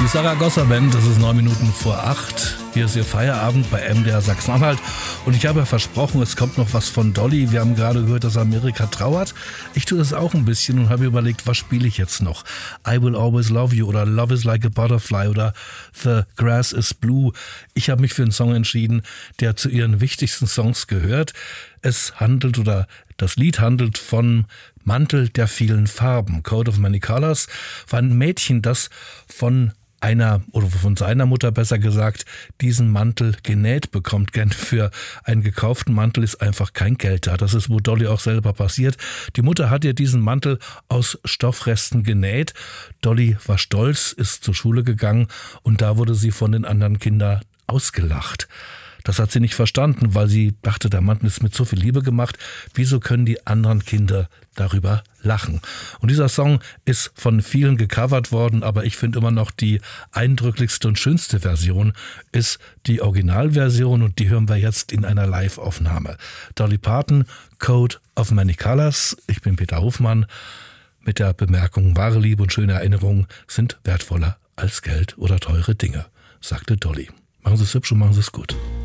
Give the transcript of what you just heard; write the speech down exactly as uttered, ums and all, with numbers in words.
Die Saragossa Band, das ist neun Minuten vor acht. Hier ist Ihr Feierabend bei M D R Sachsen-Anhalt. Und ich habe ja versprochen, es kommt noch was von Dolly. Wir haben gerade gehört, dass Amerika trauert. Ich tue das auch ein bisschen und habe überlegt, was spiele ich jetzt noch? I Will Always Love You oder Love is Like a Butterfly oder The Grass is Blue. Ich habe mich für einen Song entschieden, der zu ihren wichtigsten Songs gehört. Es handelt oder das Lied handelt von Mantel der vielen Farben. Coat of Many Colors war ein Mädchen, das von einer oder von seiner Mutter besser gesagt diesen Mantel genäht bekommt. Denn für einen gekauften Mantel ist einfach kein Geld da. Das ist, wo Dolly auch selber passiert. Die Mutter hat ihr diesen Mantel aus Stoffresten genäht. Dolly war stolz, ist zur Schule gegangen und da wurde sie von den anderen Kindern ausgelacht. Das hat sie nicht verstanden, weil sie dachte, der Mantel ist mit so viel Liebe gemacht. Wieso können die anderen Kinder darüber lachen? Und dieser Song ist von vielen gecovert worden, aber ich finde immer noch die eindrücklichste und schönste Version ist die Originalversion und die hören wir jetzt in einer Live-Aufnahme. Dolly Parton, Coat of Many Colors. Ich bin Peter Hofmann mit der Bemerkung, wahre Liebe und schöne Erinnerungen sind wertvoller als Geld oder teure Dinge, sagte Dolly. Machen Sie es hübsch und machen Sie es gut.